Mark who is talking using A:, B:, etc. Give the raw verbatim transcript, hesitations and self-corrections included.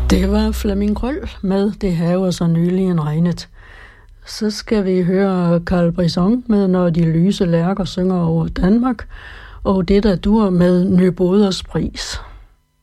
A: Det var Flemming Krøll med Det haver så nylig en regnet. Så skal vi høre Carl Brisson med Når de lyse lærker synger over Danmark, og det der dur med Nyboders pris.